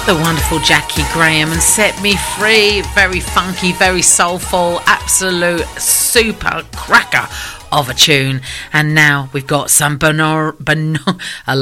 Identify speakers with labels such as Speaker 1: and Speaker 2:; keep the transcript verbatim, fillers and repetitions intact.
Speaker 1: the wonderful Jackie Graham and Set Me Free. Very funky, very soulful, absolute super cracker of a tune. And now we've got some Bono, Bono,